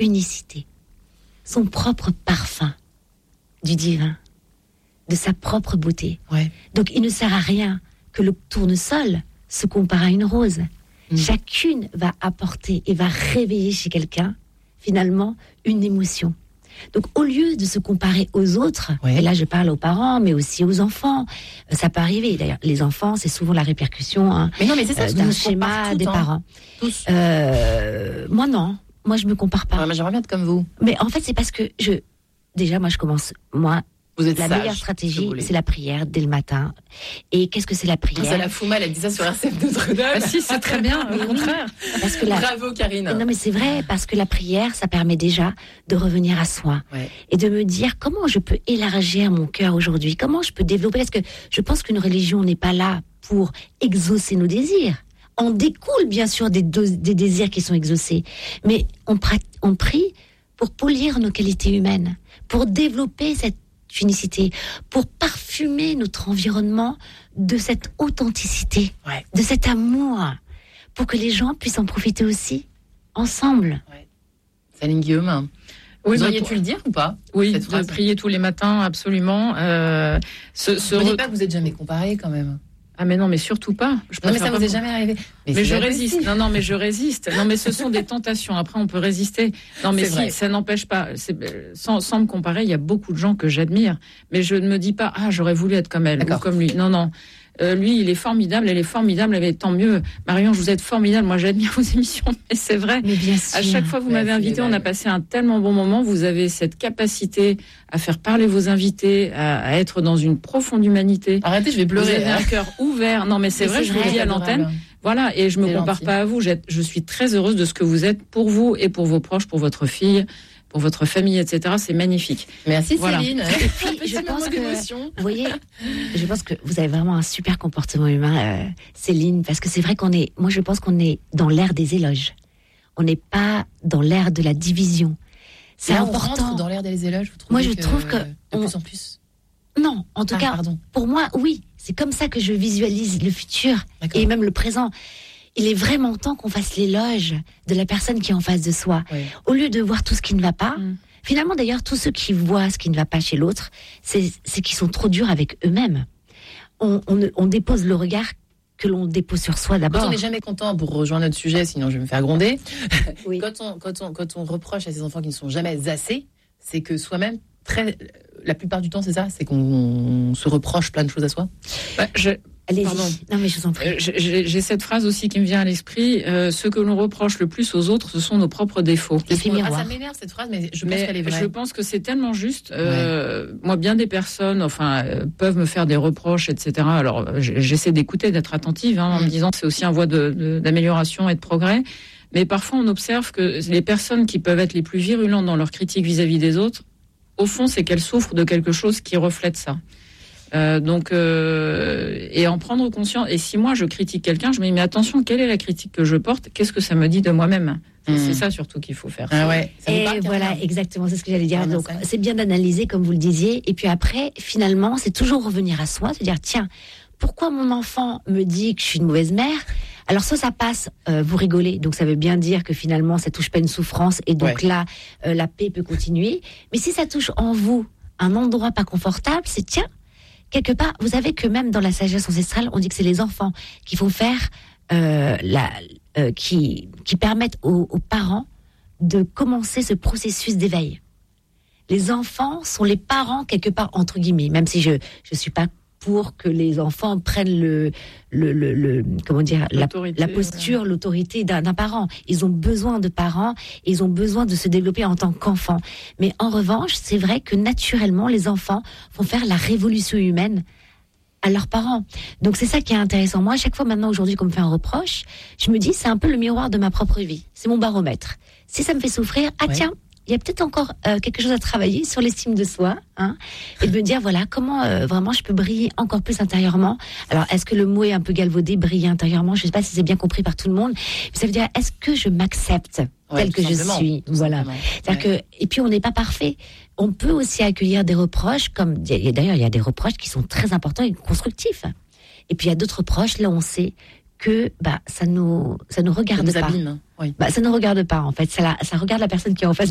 unicité, son propre parfum du divin, de sa propre beauté. Ouais. Donc il ne sert à rien que le tournesol se compare à une rose. Chacune va apporter et va réveiller chez quelqu'un, finalement, une émotion. Donc, au lieu de se comparer aux autres, et là je parle aux parents, mais aussi aux enfants, ça peut arriver. D'ailleurs, les enfants, c'est souvent la répercussion d'un schéma des parents. Tous. Moi, non. Moi, je me compare pas. Ouais, mais j'aimerais bien être comme vous. Mais en fait, c'est parce que Vous êtes la sage, meilleure si stratégie, vous voulez. c'est la prière dès le matin. Et qu'est-ce que c'est la prière? Ça la fout mal, elle dit ça sur RCF Notre-Dame. Ah si, c'est très bien, au contraire. Parce que Bravo, Karine. Non, mais c'est vrai, parce que la prière, ça permet déjà de revenir à soi. Ouais. Et de me dire comment je peux élargir mon cœur aujourd'hui, comment je peux développer. Parce que je pense qu'une religion n'est pas là pour exaucer nos désirs. On découle bien sûr des désirs qui sont exaucés. Mais on prie pour polir nos qualités humaines, pour développer cette unicité, pour parfumer notre environnement de cette authenticité, de cet amour, pour que les gens puissent en profiter aussi, ensemble. Céline Guillaume, Oui, vous bah, auriez pu le dire ou pas? Oui, cette de phrase prier tous les matins, absolument. Vous ne dites pas que vous êtes jamais comparé quand même. Ah mais non, mais surtout pas. Non, mais ça vous est jamais arrivé. Mais je résiste. Non, mais je résiste. Non, mais ce sont des tentations. Après, on peut résister. Non, mais si, ça n'empêche pas. Sans me comparer, il y a beaucoup de gens que j'admire. Mais je ne me dis pas, j'aurais voulu être comme elle ou comme lui. Non, non. Lui, il est formidable, elle est formidable, mais tant mieux. Marion, vous êtes formidable. Moi, j'admire vos émissions, mais c'est vrai. Mais bien sûr. À chaque fois que vous m'avez invité, on a passé un tellement bon moment. Vous avez cette capacité à faire parler vos invités, à être dans une profonde humanité. Arrêtez, je vais pleurer. Vous avez un cœur ouvert. Non, mais c'est vrai, je vous le dis à l'antenne. Voilà, et je me compare pas à vous. Je suis très heureuse de ce que vous êtes pour vous et pour vos proches, pour votre fille, pour votre famille, etc. C'est magnifique. Merci Céline. Et puis, je pense que, vous voyez, je pense que vous avez vraiment un super comportement humain, Céline, parce que c'est vrai moi je pense qu'on est dans l'ère des éloges. On n'est pas dans l'ère de la division. C'est important. On rentre dans l'ère des éloges, vous trouvez? Moi, je trouve que de plus en plus. Non, en tout cas, pour moi, oui. C'est comme ça que je visualise le futur et même le présent. Il est vraiment temps qu'on fasse l'éloge de la personne qui est en face de soi. Oui. Au lieu de voir tout ce qui ne va pas, finalement d'ailleurs, tous ceux qui voient ce qui ne va pas chez l'autre, c'est qu'ils sont trop durs avec eux-mêmes. On dépose le regard que l'on dépose sur soi d'abord. Quand on n'est jamais content, pour rejoindre notre sujet, sinon je vais me faire gronder, oui. quand on reproche à ces enfants qui ne sont jamais assez, c'est que soi-même, la plupart du temps, c'est ça, c'est qu'on se reproche plein de choses à soi. Allez-y. Pardon. Non, mais je vous en prie. J'ai cette phrase aussi qui me vient à l'esprit. Ce que l'on reproche le plus aux autres, ce sont nos propres défauts. Ça m'énerve cette phrase, mais je pense qu'elle est vraie. Je pense que c'est tellement juste. Moi, bien des personnes, peuvent me faire des reproches, etc. Alors, j'essaie d'écouter, d'être attentive, en me disant que c'est aussi un voie d'amélioration et de progrès. Mais parfois, on observe que les personnes qui peuvent être les plus virulentes dans leur critique vis-à-vis des autres, au fond, c'est qu'elles souffrent de quelque chose qui reflète ça. Et en prendre conscience. Et si moi je critique quelqu'un, je me dis mais attention, quelle est la critique que je porte? Qu'est-ce que ça me dit de moi-même? C'est ça surtout qu'il faut faire. Ah ouais. Et voilà, exactement, c'est ce que j'allais dire. Donc c'est bien d'analyser comme vous le disiez. Et puis après, finalement, c'est toujours revenir à soi, se dire tiens, pourquoi mon enfant me dit que je suis une mauvaise mère? Alors soit ça passe, vous rigolez, donc ça veut bien dire que finalement ça touche pas une souffrance et donc là la paix peut continuer. Mais si ça touche en vous un endroit pas confortable, c'est tiens. Quelque part, vous savez que même dans la sagesse ancestrale, on dit que c'est les enfants qui font faire, qui permettent aux parents de commencer ce processus d'éveil. Les enfants sont les parents quelque part entre guillemets, même si je suis pas pour que les enfants prennent la posture, l'autorité d'un parent. Ils ont besoin de parents, et ils ont besoin de se développer en tant qu'enfants. Mais en revanche, c'est vrai que naturellement, les enfants vont faire la révolution humaine à leurs parents. Donc c'est ça qui est intéressant. Moi, à chaque fois maintenant, aujourd'hui, qu'on me fait un reproche, je me dis, c'est un peu le miroir de ma propre vie. C'est mon baromètre. Si ça me fait souffrir, tiens, il y a peut-être encore quelque chose à travailler sur l'estime de soi, et de me dire, voilà, comment vraiment je peux briller encore plus intérieurement. Alors, est-ce que le mot est un peu galvaudé, briller intérieurement? Je ne sais pas si c'est bien compris par tout le monde. Mais ça veut dire, est-ce que je m'accepte tel que je suis? Voilà. C'est-à-dire que, et puis, on n'est pas parfait. On peut aussi accueillir des reproches, d'ailleurs, il y a des reproches qui sont très importants et constructifs. Et puis, il y a d'autres reproches, là, on sait que ça nous regarde pas. Abîme, oui. Ça ne regarde pas, en fait. Ça regarde la personne qui est en face.